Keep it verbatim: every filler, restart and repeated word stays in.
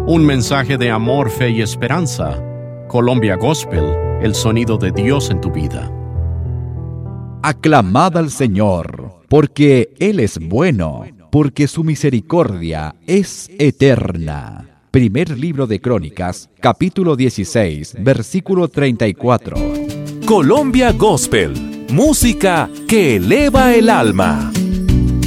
Un mensaje de amor, fe y esperanza. Colombia Gospel, el sonido de Dios en tu vida. Aclamad al Señor, porque Él es bueno, porque su misericordia es eterna. Primer libro de Crónicas, capítulo dieciséis, versículo treinta y cuatro. Colombia Gospel, música que eleva el alma.